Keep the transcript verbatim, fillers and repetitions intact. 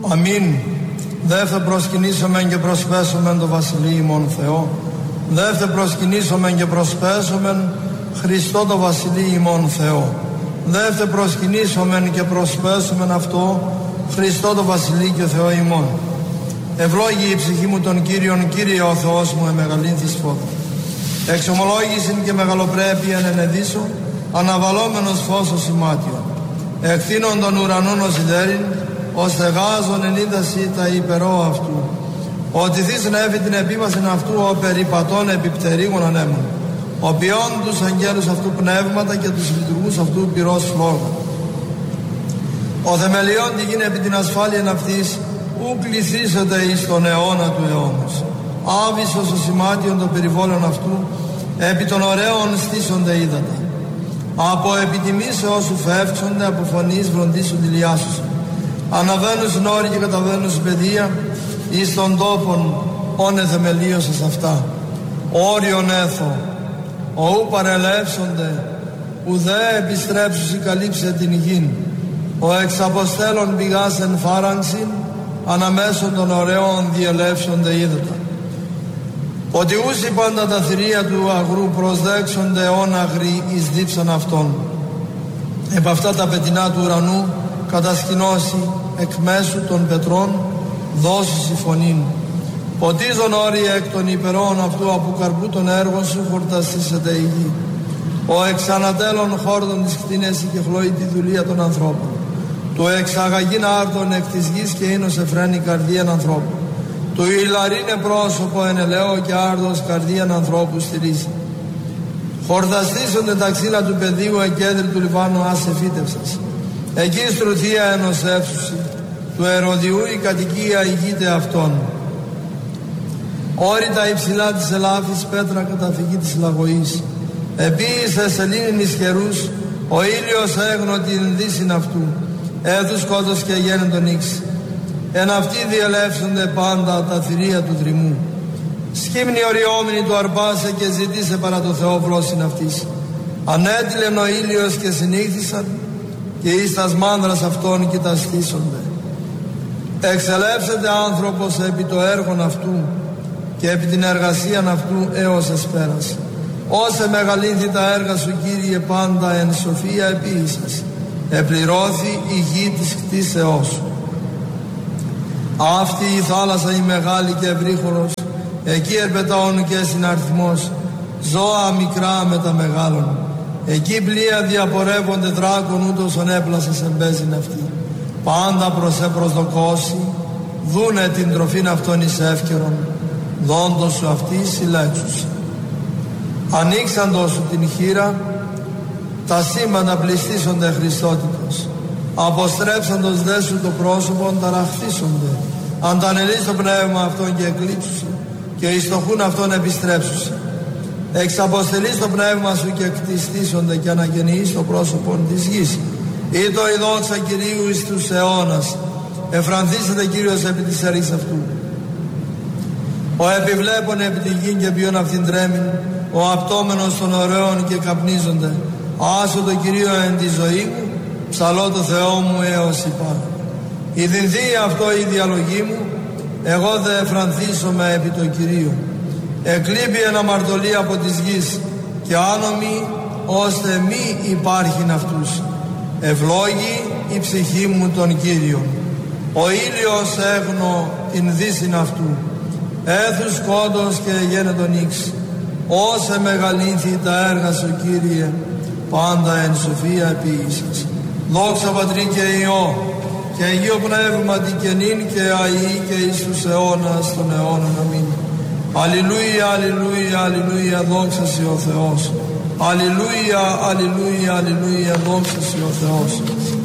Αμήν. Δεύθε προσκυνήσομεν και προσπέσομεν το Βασιλείο ημών Θεό. Δεύθε προσκυνήσομεν και προσπέσομεν Χριστό το Βασιλείο ημών Θεό. Δεύθε προσκυνήσομεν και προσπέσομεν αυτό Χριστό το Βασιλείο και Θεό ημών. Ευλόγη η ψυχή μου τον Κύριον, Κύριε ο Θεός μου εμεγαλύνθης φώτα. Εξομολόγησιν και μεγαλοπρέπειαν ενεδίσω, αναβαλόμενος φως ως ημάτιον. Εκθύνων των ουρανών ως ιδέριν, ως θεγάζων ενίδαση τα υπερό αυτού. Ότι θείς να έφει την επίμασιν αυτού, ο περιπατών επιπτερίγων ανέμων. Ο ποιόν τους αγγέλους αυτού πνεύματα και τους λειτουργούς αυτού πυρός φλόγων. Ο θεμελιών τη γίνει επί την ασφάλεια αυτής, ου κληθήσεται εις τον αιώνα του αιώνος. Άβυσσος ο σημάτιον των περιβόλων αυτού, επί των ωραίων στήσονται ύδατα. Από επιτιμήσεως σου φεύξονται, από φωνής βροντίσουν τη λιάσουσαν. Αναβαίνουν στην όρη και καταβαίνουν στην παιδεία, εις των τόπων όνε θεμελίωσες αυτά. Όριον έθω, οού παρελεύσονται, ουδέ επιστρέψουσι καλύψε την γην. Ο εξαποστέλων πηγάς εν φάρανξην, αναμέσων των ωραίων διελεύσονται ύδατα. Ότι ούσι πάντα τα θηρία του αγρού προσδέξονται όν αγροί εις δίψαν αυτών. Επ' αυτά τα πετεινά του ουρανού κατασκηνώσει εκ μέσου των πετρών δώσεις η φωνήν. Ποτίζον όρια εκ των υπερών αυτού από καρπού των έργων σου χορταστήσεται η γη. Ο εξανατέλων χόρτων της κτίνεσι και χλώει τη δουλεία των ανθρώπων. Του εξαγαγήν άρτων εκ της γης και ίνος εφραίνει καρδίαν ανθρώπου. Του ηλαρίνε πρόσωπο εν ελαιό και άρδος καρδίαν ανθρώπου στηρίζει. Χορταστήσονται τα ξύλα του πεδίου εκέντρη του Λιβάνου άσε φύτευσας. Εκεί στρουθία ενός εύσουση, του ερωδιού η κατοικία ηγείται αυτών. Όρητα υψηλά της ελάφης πέτρα καταφυγή της λαγωής. Επίησε σελήνην εις καιρούς, ο ήλιος έγνω την δύσιν αυτού. Έθους σκότος και γένεν τον ίξη. Εν αυτοί διελεύσονται πάντα τα θηρία του δρυμού. Σκύμνη οριόμενη του αρπάσε και ζητήσε παρά το Θεό βρόσιν αυτής. Ανέτειλεν ο ήλιος και συνήθισαν και εις τας μάνδρας αυτών και τα στήσονται. Εξελεύσεται άνθρωπος επί το έργον αυτού και επί την εργασίαν αυτού έως εσπέρας. Όσε μεγαλύνθη τα έργα σου Κύριε πάντα εν σοφία επίησας. Επληρώθη η γη της κτίσεώς σου. Αυτή η θάλασσα η μεγάλη και ευρύχωρος, εκεί ερπετάων και συναριθμός, ζώα μικρά με τα μεγάλων. Εκεί πλοία διαπορεύονται δράκων ούτως ον έπλασες εμπέζην αυτή. Πάντα προς επροσδοκώσει, δούνε την τροφήν αυτών εις εύκαιρον, δόντος σου αυτή συλλέξουσι. Ανοίξαντος σου την χείρα, τα σύμπαντα πληστήσονται Χριστότητος. Αποστρέψαντος δε σου το πρόσωπον ταραχθήσονται. Αντανελείς το πνεύμα αυτόν και εκλείψουσι, και εις το χούν αυτόν επιστρέψουσι. Εξαποστελείς το πνεύμα σου και κτιστήσονται και αναγεννείς το πρόσωπον της γης. Ή το η δόξα Κυρίου εις τους αιώνας. Εφρανθήσεται Κύριος επί της έργης αυτού. Ο επιβλέπων επί τη γη και ποιον αυτήν τρέμην, ο απτόμενος των ωραίων και καπνίζονται. Άσο το Κυρίο εν τη ζωή μου, ψαλώ το Θεό μου έως υπά. Η δινθή αυτό η διαλογή μου, εγώ δε εφρανθήσομαι επί το Κυρίο. Εκλείπει εν αμαρτωλή από της γης και άνομοι ώστε μη υπάρχειν αυτούς. Ευλόγη η ψυχή μου τον Κύριον. Ο ήλιος έγνω την δύσιν αυτού. Έθους κόντος και γένετον ίξ. Όσε μεγαλύνθη τα έργα σου Κύριε, πάντα εν σοφία επίησας. Δόξα Πατρί και Υιό και Αγίο Πνεύματι και νυν και αεί και εις τους αιώνας των αιώνων. Αμήν. Αλληλούια, αλληλούια, αλληλούια, δόξα σοι ο Θεός. Αλληλούια, αλληλούια, αλληλούια, δόξα σοι ο Θεός.